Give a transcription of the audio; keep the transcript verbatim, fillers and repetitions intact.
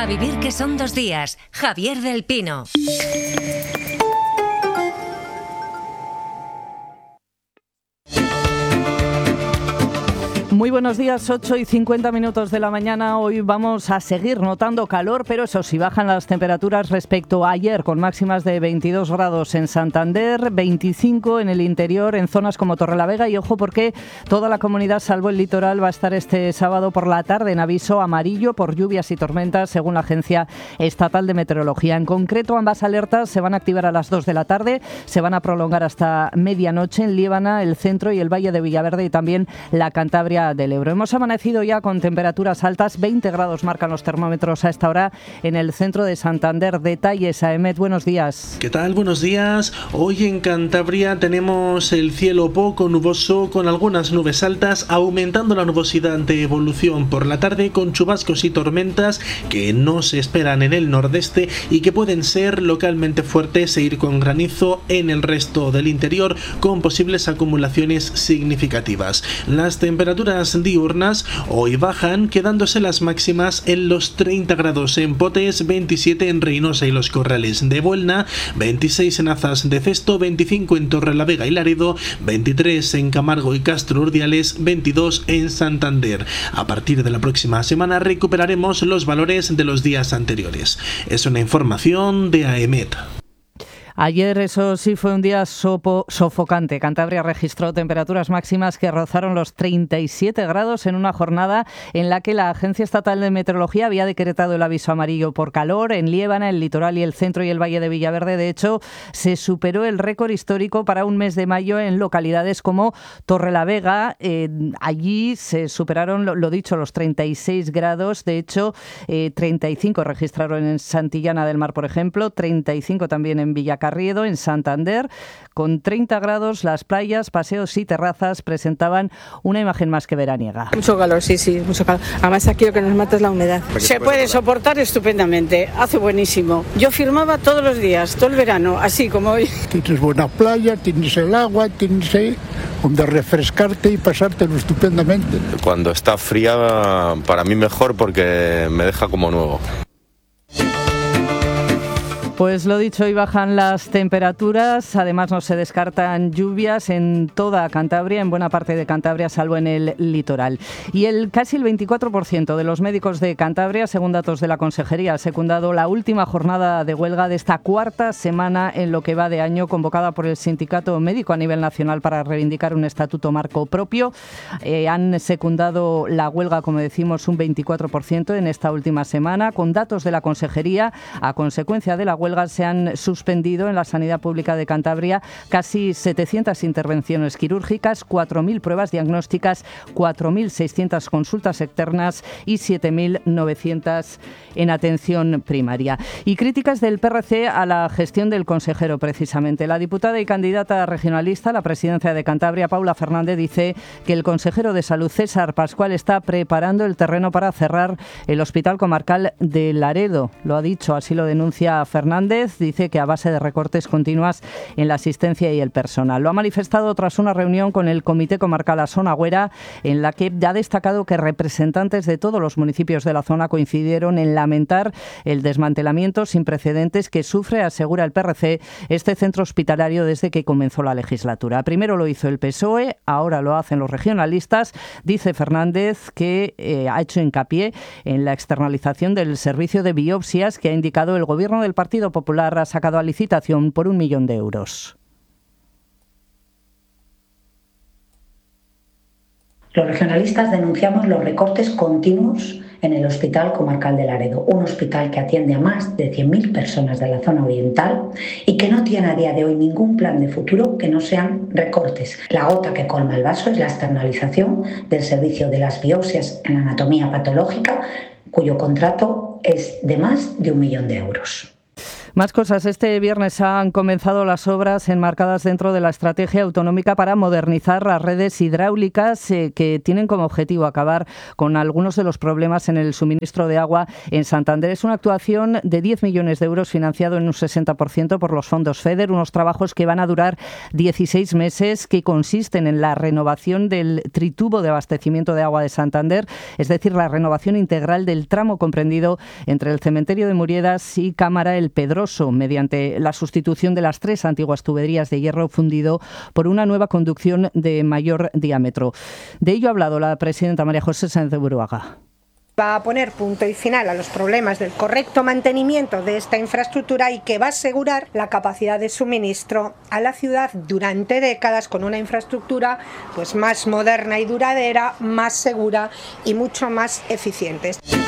A vivir que son dos días. Javier del Pino. Muy buenos días, ocho y cincuenta minutos de la mañana. Hoy vamos a seguir notando calor, pero eso sí, bajan las temperaturas respecto a ayer, con máximas de veintidós grados en Santander, veinticinco en el interior, en zonas como Torrelavega. Y ojo, porque toda la comunidad, salvo el litoral, va a estar este sábado por la tarde en aviso amarillo por lluvias y tormentas, según la Agencia Estatal de Meteorología. En concreto, ambas alertas se van a activar a las dos de la tarde, se van a prolongar hasta medianoche en Liébana, el centro y el Valle de Villaverde, y también la Cantabria del Ebro. Hemos amanecido ya con temperaturas altas, veinte grados marcan los termómetros a esta hora en el centro de Santander. Detalles, Aemet, buenos días. ¿Qué tal? Buenos días. Hoy en Cantabria tenemos el cielo poco nuboso con algunas nubes altas, aumentando la nubosidad de evolución por la tarde con chubascos y tormentas que no se esperan en el nordeste y que pueden ser localmente fuertes e ir con granizo en el resto del interior con posibles acumulaciones significativas. Las temperaturas diurnas hoy bajan, quedándose las máximas en los treinta grados en Potes, veintisiete en Reynosa y los Corrales de Buelna, veintiséis en Azas de Cesto, veinticinco en Torrelavega y Laredo, veintitrés en Camargo y Castro Urdiales, veintidós en Santander. A partir de la próxima semana recuperaremos los valores de los días anteriores. Es una información de Aemet. Ayer, eso sí, fue un día sopo, sofocante. Cantabria registró temperaturas máximas que rozaron los treinta y siete grados en una jornada en la que la Agencia Estatal de Meteorología había decretado el aviso amarillo por calor en Liébana, el litoral y el centro y el Valle de Villaverde. De hecho, se superó el récord histórico para un mes de mayo en localidades como Torrelavega. Eh, allí se superaron, lo, lo dicho, los treinta y seis grados. De hecho, eh, treinta y cinco registraron en Santillana del Mar, por ejemplo, treinta y cinco también en Villacarriedo. Carriedo, en Santander, con treinta grados, las playas, paseos y terrazas presentaban una imagen más que veraniega. Mucho calor, sí, sí, mucho calor. Además, aquí lo que nos mata es la humedad. Se puede soportar estupendamente, hace buenísimo. Yo firmaba todos los días, todo el verano, así como hoy. Tienes buena playa, tienes el agua, tienes ahí donde refrescarte y pasártelo estupendamente. Cuando está fría, para mí mejor porque me deja como nuevo. Pues lo dicho, hoy bajan las temperaturas, además no se descartan lluvias en toda Cantabria, en buena parte de Cantabria, salvo en el litoral. Y el casi el veinticuatro por ciento de los médicos de Cantabria, según datos de la Consejería, ha secundado la última jornada de huelga de esta cuarta semana en lo que va de año, convocada por el Sindicato Médico a nivel nacional para reivindicar un estatuto marco propio. Eh, han secundado la huelga, como decimos, un veinticuatro por ciento en esta última semana. Con datos de la Consejería, a consecuencia de la huelga, se han suspendido en la sanidad pública de Cantabria casi setecientas intervenciones quirúrgicas, cuatro mil pruebas diagnósticas, cuatro mil seiscientas consultas externas y siete mil novecientas en atención primaria. Y críticas del P R C a la gestión del consejero, precisamente. La diputada y candidata regionalista a la presidencia de Cantabria, Paula Fernández, dice que el consejero de Salud, César Pascual, está preparando el terreno para cerrar el Hospital Comarcal de Laredo. Lo ha dicho, así lo denuncia Fernández. Dice que a base de recortes continuas en la asistencia y el personal. Lo ha manifestado tras una reunión con el Comité Comarcal Asón-Agüera, en la que ha destacado que representantes de todos los municipios de la zona coincidieron en lamentar el desmantelamiento sin precedentes que sufre, asegura el P R C, este centro hospitalario desde que comenzó la legislatura. Primero lo hizo el P S O E, ahora lo hacen los regionalistas. Dice Fernández que eh, ha hecho hincapié en la externalización del servicio de biopsias que ha indicado el Gobierno del Partido Popular ha sacado a licitación por un millón de euros. Los regionalistas denunciamos los recortes continuos en el Hospital Comarcal de Laredo, un hospital que atiende a más de cien mil personas de la zona oriental y que no tiene a día de hoy ningún plan de futuro que no sean recortes. La gota que colma el vaso es la externalización del servicio de las biopsias en anatomía patológica, cuyo contrato es de más de un millón de euros. Más cosas. Este viernes han comenzado las obras enmarcadas dentro de la estrategia autonómica para modernizar las redes hidráulicas eh, que tienen como objetivo acabar con algunos de los problemas en el suministro de agua en Santander. Es una actuación de diez millones de euros financiado en un sesenta por ciento por los fondos FEDER, unos trabajos que van a durar dieciséis meses, que consisten en la renovación del tritubo de abastecimiento de agua de Santander, es decir, la renovación integral del tramo comprendido entre el cementerio de Muriedas y Cámara El Pedroso, mediante la sustitución de las tres antiguas tuberías de hierro fundido por una nueva conducción de mayor diámetro. De ello ha hablado la presidenta María José Sáenz de Buruaga. Va a poner punto y final a los problemas del correcto mantenimiento de esta infraestructura y que va a asegurar la capacidad de suministro a la ciudad durante décadas con una infraestructura pues más moderna y duradera, más segura y mucho más eficiente.